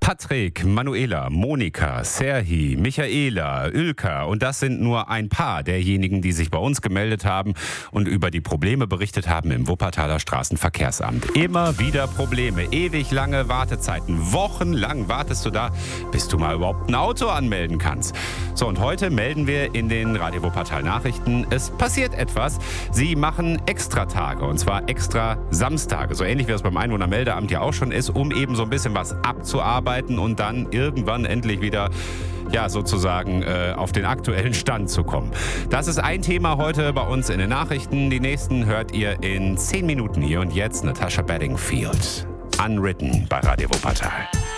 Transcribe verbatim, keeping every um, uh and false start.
Patrick, Manuela, Monika, Serhi, Michaela, Ülka und das sind nur ein paar derjenigen, die sich bei uns gemeldet haben und über die Probleme berichtet haben im Wuppertaler Straßenverkehrsamt. Immer wieder Probleme, ewig lange Wartezeiten, wochenlang wartest du da, bis du mal überhaupt ein Auto anmelden kannst. So, und heute melden wir in den Radio Wuppertal Nachrichten, es passiert etwas. Sie machen Extratage und zwar extra Samstage, so ähnlich wie es beim Einwohnermeldeamt ja auch schon ist, um eben so ein bisschen was abzuarbeiten und dann irgendwann endlich wieder, ja, sozusagen äh, auf den aktuellen Stand zu kommen. Das ist ein Thema heute bei uns in den Nachrichten. Die nächsten hört ihr in zehn Minuten hier und jetzt Natasha Bedingfield. Unwritten bei Radio Wuppertal.